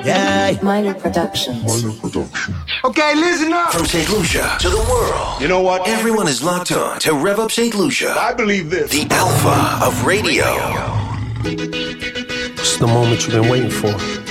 Yeah. Minor Productions. Okay, listen up. From St. Lucia to the world. You know what? Everyone is locked on to Rev Up St. Lucia. I believe this. The alpha of radio. It's the moment you've been waiting for.